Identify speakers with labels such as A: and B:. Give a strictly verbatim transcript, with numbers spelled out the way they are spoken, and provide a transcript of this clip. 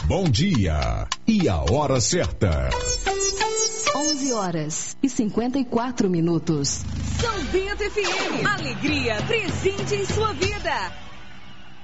A: Bom dia e a hora certa.
B: onze horas e cinquenta e quatro minutos.
C: São Bento F M. Alegria presente em sua vida.